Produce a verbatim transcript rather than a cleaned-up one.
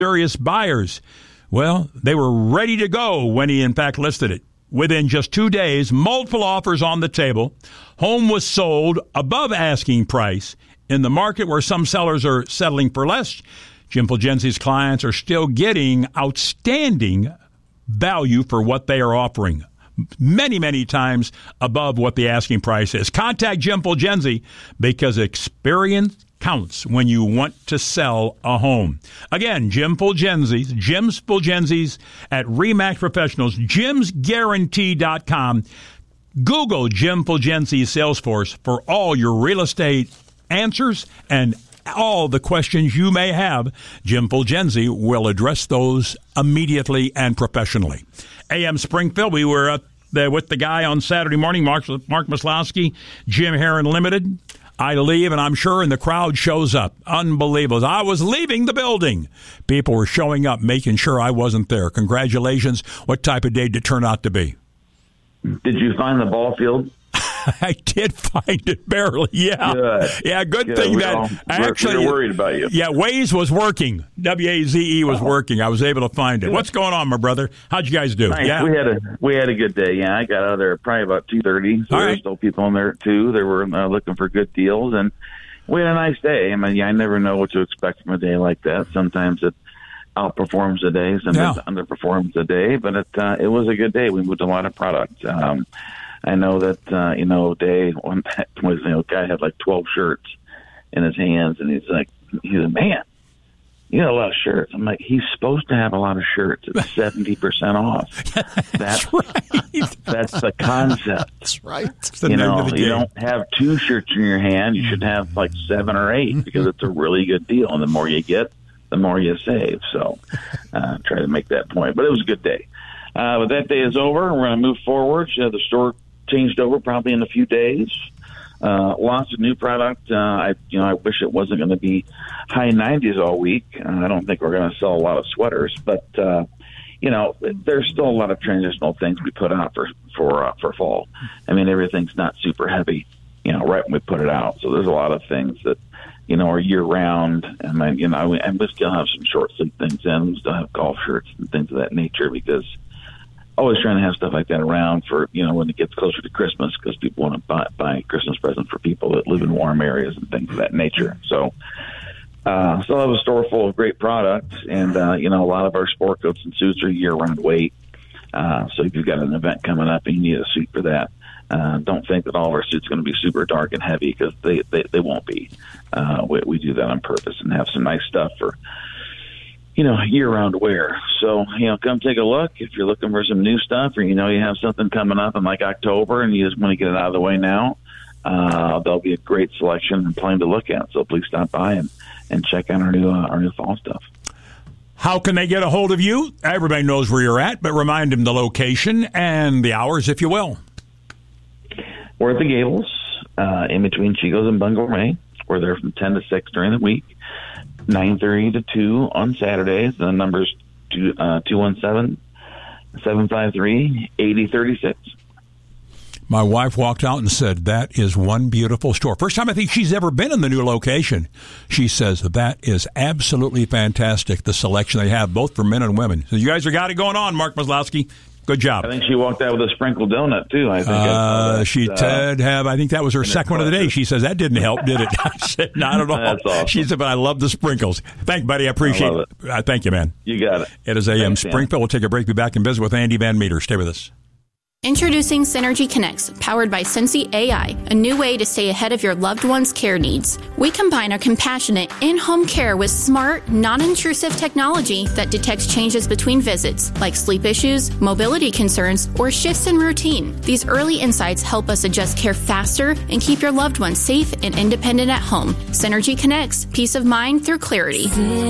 serious buyers. Well, they were ready to go when he, in fact, listed it. Within just two days, multiple offers on the table. Home was sold above asking price. In the market where some sellers are settling for less, Jim Fulgenzi's clients are still getting outstanding value for what they are offering. Many, many times above what the asking price is. Contact Jim Fulgenzi because experience counts when you want to sell a home. Again, Jim Fulgenzi's, Jim's Fulgenzi's at RE/MAX Professionals, jims guarantee dot com. Google Jim Fulgenzi Salesforce for all your real estate answers and all the questions you may have. Jim Fulgenzi will address those immediately and professionally. A M Springfield, we were at the, with the guy on Saturday morning, Mark, Mark Maslowski, Jim Heron Limited. I leave, and I'm sure, and the crowd shows up. Unbelievable. I was leaving the building. People were showing up, making sure I wasn't there. Congratulations. What type of day did it turn out to be? Did you find the ball field? I did find it barely. Yeah, good. yeah. Good, good. thing we that all, actually we were worried about you. Yeah, Waze was working. W A Z E was oh. working. I was able to find it. Good. What's going on, my brother? How'd you guys do? Nice. Yeah, we had a we had a good day. Yeah, I got out of there probably about two thirty. So all there right. were still people in there too. They were uh, looking for good deals, and we had a nice day. I mean, yeah, I never know what to expect from a day like that. Sometimes it outperforms a day, sometimes yeah. it underperforms a day, but it uh, it was a good day. We moved a lot of product. Um, I know that, uh, you know, day one was, you know, guy had like twelve shirts in his hands, and he's like, he's like, man, you got a lot of shirts. I'm like, he's supposed to have a lot of shirts. It's seventy percent off. That's, that's right. That's the concept. That's right. It's the you name know, of the you game. don't have two shirts in your hand. You should have like seven or eight because it's a really good deal. And the more you get, the more you save. So uh, try to make that point. But it was a good day. Uh, but that day is over. We're going to move forward. Uh, the store changed over probably in a few days. Uh, lots of new product. Uh, I, you know, I wish it wasn't going to be high nineties all week. Uh, I don't think we're going to sell a lot of sweaters, but uh, you know, there's still a lot of transitional things we put out for for uh, for fall. I mean, everything's not super heavy, you know, right when we put it out. So there's a lot of things that, you know, are year round. I mean, you know, and we still have some short sleeve things in. We still have golf shirts and things of that nature because. Always trying to have stuff like that around for, you know, when it gets closer to Christmas because people want to buy, buy Christmas presents for people that live in warm areas and things of that nature. So, uh, still have a store full of great products. And, uh, you know, a lot of our sport coats and suits are year-round weight. Uh, so if you've got an event coming up and you need a suit for that, uh, don't think that all of our suits are going to be super dark and heavy because they, they, they won't be. Uh, we, we do that on purpose and have some nice stuff for, you know, year-round wear. So, you know, come take a look. If you're looking for some new stuff or, you know, you have something coming up in like October and you just want to get it out of the way now, uh, there'll be a great selection and plenty to look at. So please stop by and, and check out our new, uh, our new fall stuff. How can they get a hold of you? Everybody knows where you're at, but remind them the location and the hours, if you will. We're at the Gables, uh, in between Chico's and Bun Gourmet. We're there from ten to six during the week. nine thirty to two on Saturdays. The number's two one seven, seven five three, eight zero three six. My wife walked out and said, that is one beautiful store. First time I think she's ever been in the new location. She says, that is absolutely fantastic, the selection they have, both for men and women. So you guys have got it going on, Mark Maslowski. Good job. I think she walked out with a sprinkled donut, too. I think uh, I she uh, did have, I think that was her second one of the day. She says, that didn't help, did it? I said, not at all. That's awesome. She said, but I love the sprinkles. Thank you, buddy. I appreciate I it. it. Uh, thank you, man. You got it. It is A M Thanks, Springfield. We'll take a break. Be back in business with Andy Van Meter. Stay with us. Introducing Synergy Connects, powered by Sensi A I, a new way to stay ahead of your loved one's care needs. We combine our compassionate in-home care with smart, non-intrusive technology that detects changes between visits, like sleep issues, mobility concerns, or shifts in routine. These early insights help us adjust care faster and keep your loved ones safe and independent at home. Synergy Connects, peace of mind through clarity.